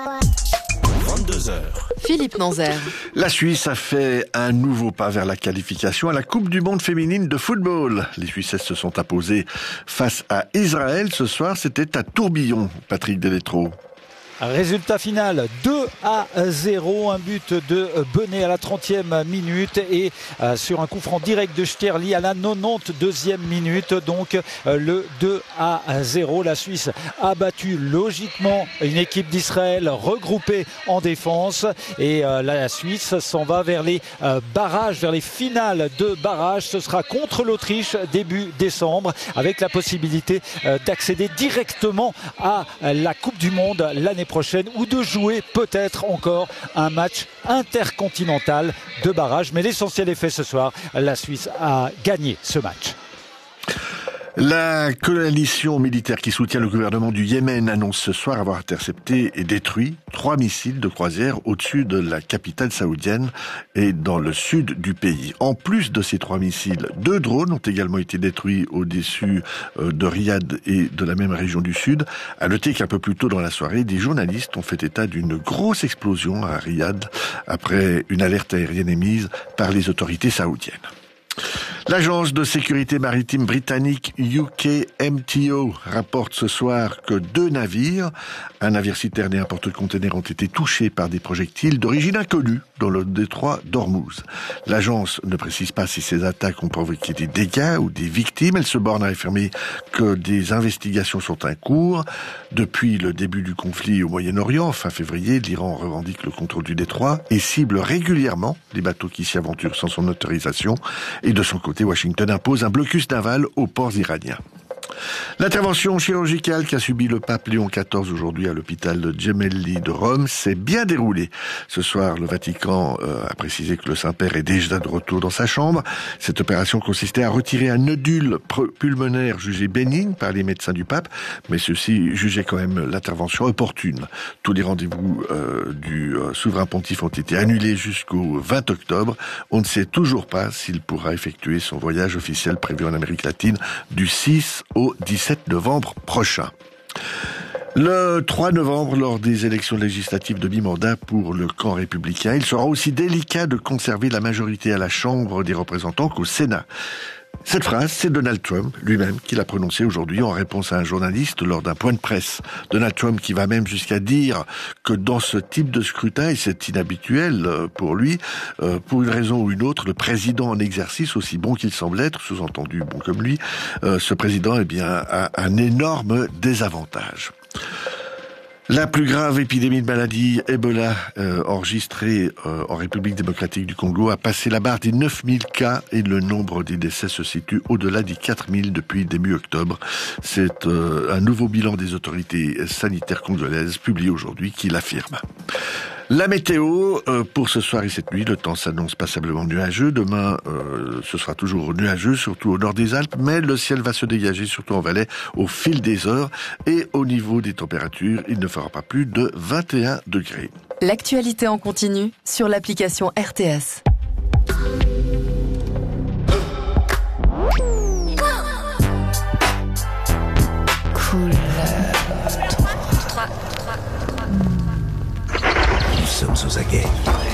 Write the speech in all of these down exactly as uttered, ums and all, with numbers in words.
vingt-deux heures. Philippe Manzer. La Suisse a fait un nouveau pas vers la qualification à la Coupe du monde féminine de football. Les Suissesses se sont imposées face à Israël. Ce soir, c'était à Tourbillon, Patrick Deletro. Résultat final, deux à zéro, un but de Benet à la trentième minute et euh, sur un coup franc direct de Sterli à la quatre-vingt-douzième minute. Donc euh, le deux à zéro, la Suisse a battu logiquement une équipe d'Israël regroupée en défense et euh, la Suisse s'en va vers les euh, barrages, vers les finales de barrages. Ce sera contre l'Autriche début décembre avec la possibilité euh, d'accéder directement à la Coupe du monde l'année prochaine ou de jouer peut-être encore un match intercontinental de barrage. Mais l'essentiel est fait ce soir. La Suisse a gagné ce match. La coalition militaire qui soutient le gouvernement du Yémen annonce ce soir avoir intercepté et détruit trois missiles de croisière au-dessus de la capitale saoudienne et dans le sud du pays. En plus de ces trois missiles, deux drones ont également été détruits au-dessus de Riyad et de la même région du sud. À noter qu'un peu plus tôt dans la soirée, des journalistes ont fait état d'une grosse explosion à Riyad après une alerte aérienne émise par les autorités saoudiennes. L'agence de sécurité maritime britannique U K M T O rapporte ce soir que deux navires, un navire citerne et un porte-container, ont été touchés par des projectiles d'origine inconnue dans le détroit d'Ormuz. L'agence ne précise pas si ces attaques ont provoqué des dégâts ou des victimes. Elle se borne à affirmer que des investigations sont en cours. Depuis le début du conflit au Moyen-Orient, fin février, l'Iran revendique le contrôle du détroit et cible régulièrement les bateaux qui s'y aventurent sans son autorisation. Et de son côté, Washington impose un blocus naval aux ports iraniens. L'intervention chirurgicale qu'a subi le pape Léon quatorze aujourd'hui à l'hôpital Gemelli de Rome s'est bien déroulée. Ce soir, le Vatican euh, a précisé que le Saint-Père est déjà de retour dans sa chambre. Cette opération consistait à retirer un nodule pulmonaire jugé bénigne par les médecins du pape, mais ceux-ci jugeaient quand même l'intervention opportune. Tous les rendez-vous euh, du euh, souverain pontife ont été annulés jusqu'au vingt octobre. On ne sait toujours pas s'il pourra effectuer son voyage officiel prévu en Amérique latine du six au dix-sept novembre prochain. Le trois novembre, lors des élections législatives de mi-mandat pour le camp républicain, il sera aussi délicat de conserver la majorité à la Chambre des représentants qu'au Sénat. Cette phrase, c'est Donald Trump lui-même qui l'a prononcée aujourd'hui en réponse à un journaliste lors d'un point de presse. Donald Trump qui va même jusqu'à dire que dans ce type de scrutin, et c'est inhabituel pour lui, euh, pour une raison ou une autre, le président en exercice, aussi bon qu'il semble être, sous-entendu bon comme lui, euh, ce président eh bien, a un énorme désavantage. La plus grave épidémie de maladie Ebola euh, enregistrée euh, en République démocratique du Congo a passé la barre des neuf mille cas et le nombre des décès se situe au-delà des quatre mille depuis début octobre. C'est euh, un nouveau bilan des autorités sanitaires congolaises publié aujourd'hui qui l'affirme. La météo, euh, pour ce soir et cette nuit, le temps s'annonce passablement nuageux. Demain, euh, ce sera toujours nuageux, surtout au nord des Alpes, mais le ciel va se dégager, surtout en Valais, au fil des heures. Et au niveau des températures, il ne fera pas plus de vingt et un degrés. L'actualité en continu sur l'application R T S. Cool. Nous sommes aux aguets.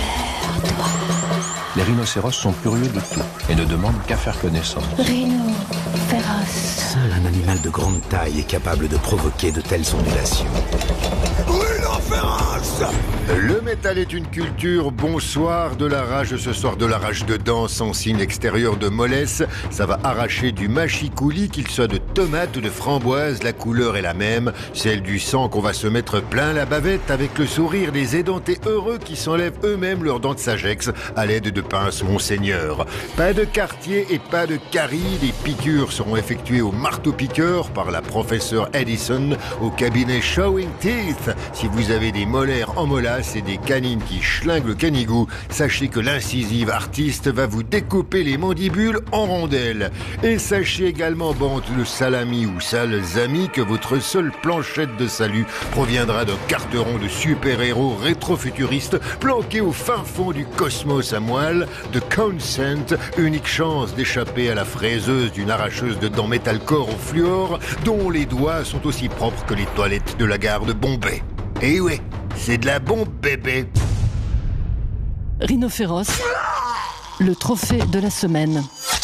Les rhinocéros sont curieux de tout et ne demandent qu'à faire connaissance. Rhino, féroce. Seul un animal de grande taille est capable de provoquer de telles ondulations. Rhino féroce! Le métal est une culture. Bonsoir, de la rage ce soir, de la rage dedans, sans signe extérieur de mollesse. Ça va arracher du machicoulis, qu'il soit de tomate ou de framboise. La couleur est la même, celle du sang qu'on va se mettre plein la bavette avec le sourire des édentés heureux qui s'enlèvent eux-mêmes leurs dents de sagesse à l'aide de pince Monseigneur. Pas de quartier et pas de carie. Les piqûres seront effectuées au marteau-piqueur par la professeure Edison au cabinet Showing Teeth. Si vous avez des molaires en molasse et des canines qui schlinguent le canigou, sachez que l'incisive artiste va vous découper les mandibules en rondelles. Et sachez également, bande de salami ou sales amis, que votre seule planchette de salut proviendra d'un carteron de super-héros rétro-futuristes planqué au fin fond du cosmos à moelle de Consent, unique chance d'échapper à la fraiseuse d'une arracheuse de dents métalcore au fluor, dont les doigts sont aussi propres que les toilettes de la gare de Bombay. Et ouais, c'est de la bombe bébé. Rhinocéros, le trophée de la semaine.